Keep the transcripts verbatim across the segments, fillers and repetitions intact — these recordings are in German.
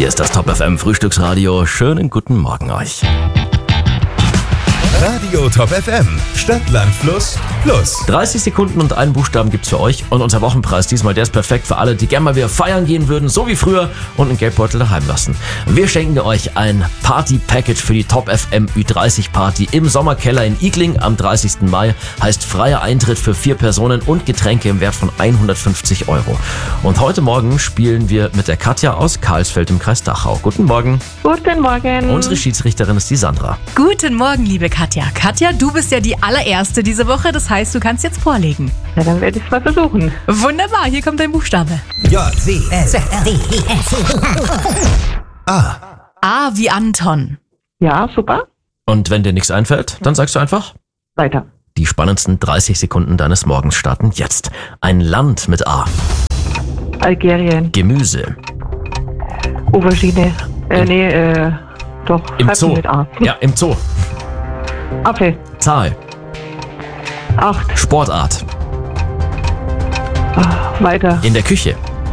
Hier ist das Top F M Frühstücksradio. Schönen guten Morgen euch. Radio Top F M, Stadt, Land, Fluss, Plus. dreißig Sekunden und einen Buchstaben gibt's für euch. Und unser Wochenpreis diesmal, der ist perfekt für alle, die gerne mal wieder feiern gehen würden, so wie früher, und einen Geldbeutel daheim lassen. Wir schenken euch ein Party-Package für die Top F M Ü dreißig Party im Sommerkeller in Igling am dreißigsten Mai. Heißt freier Eintritt für vier Personen und Getränke im Wert von hundertfünfzig Euro. Und heute Morgen spielen wir mit der Katja aus Karlsfeld im Kreis Dachau. Guten Morgen. Guten Morgen. Unsere Schiedsrichterin ist die Sandra. Guten Morgen, liebe Katja. Katja, du bist ja die allererste diese Woche, das heißt, du kannst jetzt vorlegen. Ja, dann werde ich es mal versuchen. Wunderbar, hier kommt dein Buchstabe. J, C, S, D, E, F, A. A wie Anton. Ja, super. Und wenn dir nichts einfällt, dann sagst du einfach: Weiter. Die spannendsten dreißig Sekunden deines Morgens starten jetzt. Ein Land mit A. Algerien. Gemüse. Aubergine. Äh, nee, äh, doch. Im schreib Zoo. Mit A. Ja, im Zoo. Apfel. Zahl. Acht. Sportart. Ah, weiter. In der Küche.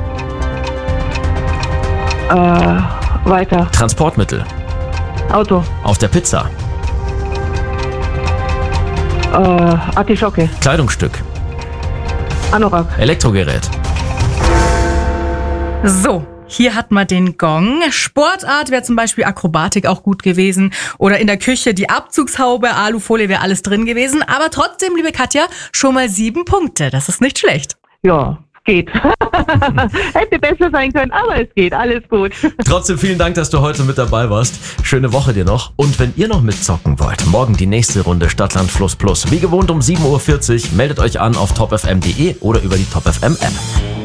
Äh, weiter. Transportmittel. Auto. Auf der Pizza. Äh, Artischocke. Kleidungsstück. Anorak. Elektrogerät. So, hier hat man den Gong. Sportart wäre zum Beispiel Akrobatik auch gut gewesen. Oder in der Küche die Abzugshaube, Alufolie wäre alles drin gewesen. Aber trotzdem, liebe Katja, schon mal sieben Punkte. Das ist nicht schlecht. Ja, geht. Hätte besser sein können, aber es geht. Alles gut. Trotzdem vielen Dank, dass du heute mit dabei warst. Schöne Woche dir noch. Und wenn ihr noch mitzocken wollt, morgen die nächste Runde Stadt, Land, Fluss, Plus. Wie gewohnt um sieben Uhr vierzig. Meldet euch an auf top f m punkt d e oder über die Top F M App.